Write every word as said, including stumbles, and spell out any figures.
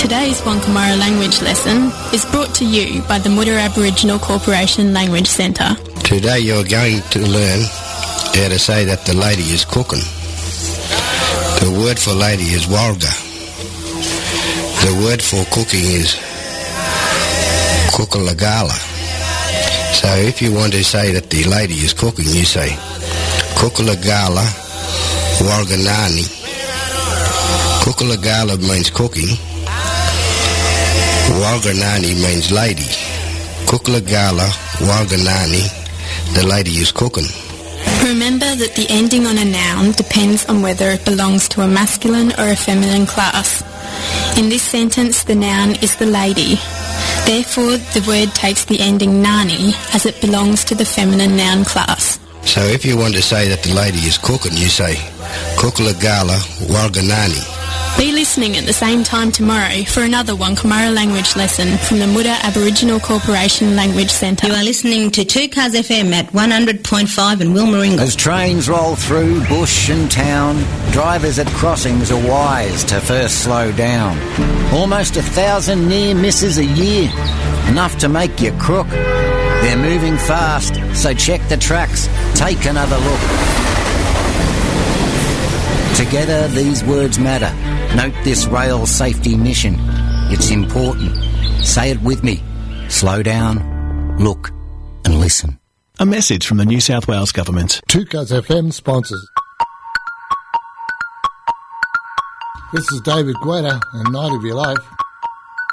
Today's Wankamara language lesson is brought to you by the Muda Aboriginal Corporation Language Centre. Today you're going to learn how to say that the lady is cooking. The word for lady is walga. The word for cooking is kukulagala. So if you want to say that the lady is cooking, you say kukulagala walganani. Kukulagala means cooking. Walganani means lady. Kukulagala walganani, the lady is cooking. Remember that the ending on a noun depends on whether it belongs to a masculine or a feminine class. In this sentence, the noun is the lady. Therefore, the word takes the ending nani as it belongs to the feminine noun class. So if you want to say that the lady is cooking, you say kukulagala walganani. Be listening at the same time tomorrow for another Wankamara language lesson from the Muda Aboriginal Corporation Language Centre. You are listening to two Cars F M at one hundred point five in Wilmaringa. As trains roll through bush and town, drivers at crossings are wise to first slow down. Almost a thousand near misses a year, enough to make you crook. They're moving fast, so check the tracks, take another look. Together these words matter. Note this rail safety mission. It's important. Say it with me. Slow down, look and listen. A message from the New South Wales Government. two Cars F M sponsors. This is David Guetta and Night of Your Life.